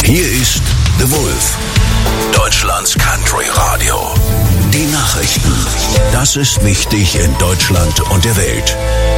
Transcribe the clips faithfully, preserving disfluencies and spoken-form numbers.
Hier ist The Wolf, Deutschlands Country Radio. Die Nachrichten. Das ist wichtig in Deutschland und der Welt.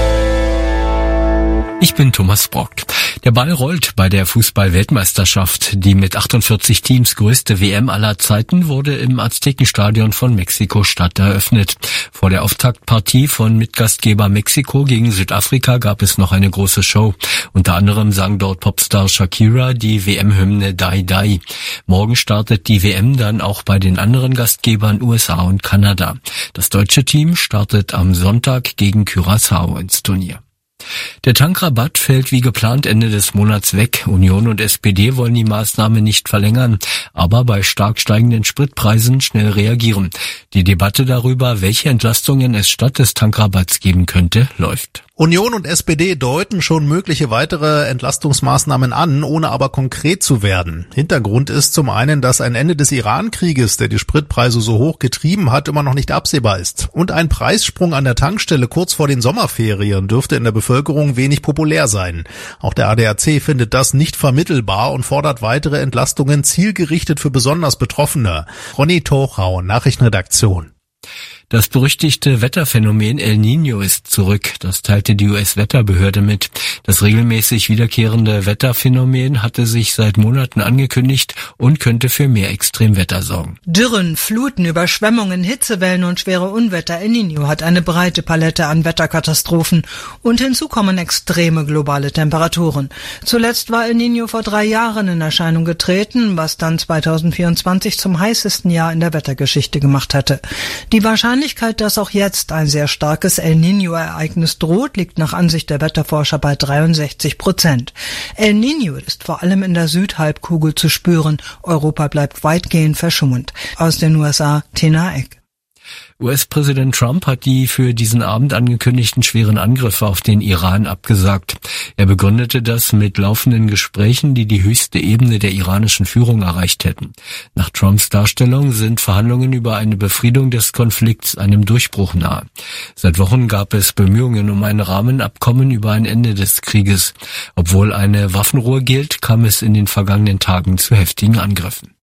Ich bin Thomas Brock. Der Ball rollt bei der Fußball-Weltmeisterschaft. Die mit achtundvierzig Teams größte W M aller Zeiten wurde im Aztekenstadion von Mexiko-Stadt eröffnet. Vor der Auftaktpartie von Mitgastgeber Mexiko gegen Südafrika gab es noch eine große Show. Unter anderem sang dort Popstar Shakira die W M-Hymne Die Die. Morgen startet die W M dann auch bei den anderen Gastgebern U S A und Kanada. Das deutsche Team startet am Sonntag gegen Curaçao ins Turnier. Der Tankrabatt fällt wie geplant Ende des Monats weg. Union und S P D wollen die Maßnahme nicht verlängern, aber bei stark steigenden Spritpreisen schnell reagieren. Die Debatte darüber, welche Entlastungen es statt des Tankrabatts geben könnte, läuft. Union und S P D deuten schon mögliche weitere Entlastungsmaßnahmen an, ohne aber konkret zu werden. Hintergrund ist zum einen, dass ein Ende des Iran-Krieges, der die Spritpreise so hoch getrieben hat, immer noch nicht absehbar ist. Und ein Preissprung an der Tankstelle kurz vor den Sommerferien dürfte in der Bevölkerung wenig populär sein. Auch der A D A C findet das nicht vermittelbar und fordert weitere Entlastungen zielgerichtet für besonders Betroffene. Ronny Tochau, Nachrichtenredaktion. Das berüchtigte Wetterphänomen El Niño ist zurück. Das teilte die U S-Wetterbehörde mit. Das regelmäßig wiederkehrende Wetterphänomen hatte sich seit Monaten angekündigt und könnte für mehr Extremwetter sorgen. Dürren, Fluten, Überschwemmungen, Hitzewellen und schwere Unwetter. El Niño hat eine breite Palette an Wetterkatastrophen. Und hinzu kommen extreme globale Temperaturen. Zuletzt war El Niño vor drei Jahren in Erscheinung getreten, was dann zweitausendvierundzwanzig zum heißesten Jahr in der Wettergeschichte gemacht hatte. Die Wahrscheinlichkeit, dass auch jetzt ein sehr starkes El Niño-Ereignis droht, liegt nach Ansicht der Wetterforscher bei dreiundsechzig Prozent. El Niño ist vor allem in der Südhalbkugel zu spüren. Europa bleibt weitgehend verschont. Aus den U S A, Tina Eck. U S-Präsident Trump hat die für diesen Abend angekündigten schweren Angriffe auf den Iran abgesagt. Er begründete das mit laufenden Gesprächen, die die höchste Ebene der iranischen Führung erreicht hätten. Nach Trumps Darstellung sind Verhandlungen über eine Befriedung des Konflikts einem Durchbruch nahe. Seit Wochen gab es Bemühungen um ein Rahmenabkommen über ein Ende des Krieges. Obwohl eine Waffenruhe gilt, kam es in den vergangenen Tagen zu heftigen Angriffen.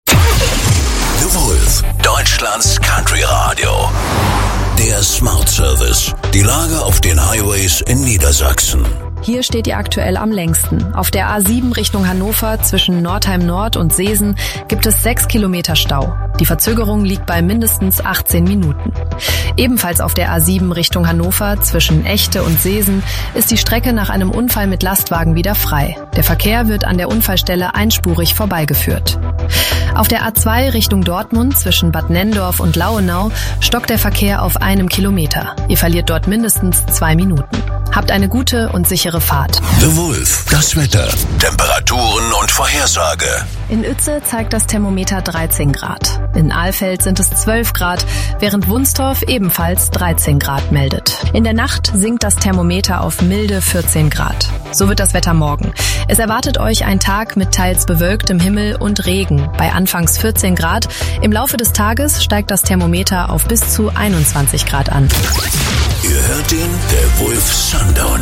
The Wolf, Deutschlands Country Radio. Der Smart Service. Die Lage auf den Highways in Niedersachsen. Hier steht ihr aktuell am längsten. Auf der A sieben Richtung Hannover zwischen Nordheim Nord und Seesen gibt es sechs Kilometer Stau. Die Verzögerung liegt bei mindestens achtzehn Minuten. Ebenfalls auf der A sieben Richtung Hannover zwischen Echte und Seesen ist die Strecke nach einem Unfall mit Lastwagen wieder frei. Der Verkehr wird an der Unfallstelle einspurig vorbeigeführt. Auf der A zwei Richtung Dortmund zwischen Bad Nenndorf und Lauenau stockt der Verkehr auf einem Kilometer. Ihr verliert dort mindestens zwei Minuten. Habt eine gute und sichere Fahrt. The Wolf, das Wetter, Temperaturen und Vorhersage. In Uetze zeigt das Thermometer dreizehn Grad. In Alfeld sind es zwölf Grad, während Wunstorf ebenfalls dreizehn Grad meldet. In der Nacht sinkt das Thermometer auf milde vierzehn Grad. So wird das Wetter morgen. Es erwartet euch ein Tag mit teils bewölktem Himmel und Regen bei anfangs vierzehn Grad. Im Laufe des Tages steigt das Thermometer auf bis zu einundzwanzig Grad an. Ihr hört ihn, der Wolf Sundown.